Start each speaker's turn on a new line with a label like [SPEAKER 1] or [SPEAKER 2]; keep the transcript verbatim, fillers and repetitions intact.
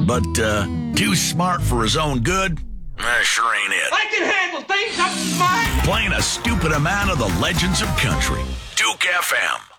[SPEAKER 1] But, uh, too smart for his own good? That sure ain't it.
[SPEAKER 2] I can handle things. I'm smart.
[SPEAKER 1] Playing a stupid amount of the legends of country. Duke F M.